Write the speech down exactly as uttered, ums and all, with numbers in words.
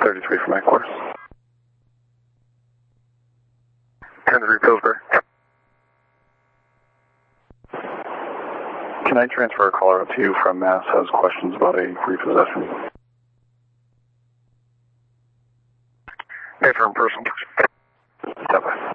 thirty-three from my course. ten three Pillsbury. Can I transfer a caller up to you from Mass has questions about a repossession? Answer in person. Step by.